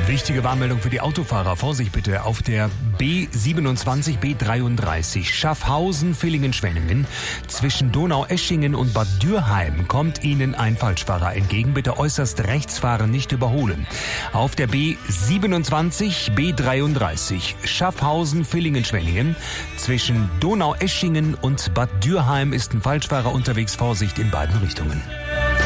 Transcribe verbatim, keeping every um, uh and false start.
Wichtige Warnmeldung für die Autofahrer. Vorsicht bitte auf der B siebenundzwanzig, B dreiunddreißig Schaffhausen, Villingen, Schwenningen. Zwischen Donaueschingen und Bad Dürheim kommt Ihnen ein Falschfahrer entgegen. Bitte äußerst rechts fahren, nicht überholen. Auf der B siebenundzwanzig, B dreiunddreißig Schaffhausen, Villingen, Schwenningen. Zwischen Donaueschingen und Bad Dürheim ist ein Falschfahrer unterwegs. Vorsicht in beiden Richtungen.